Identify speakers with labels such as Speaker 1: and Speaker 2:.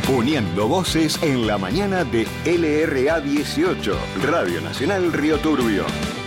Speaker 1: Uniendo voces en la mañana de LRA 18, Radio Nacional Río Turbio.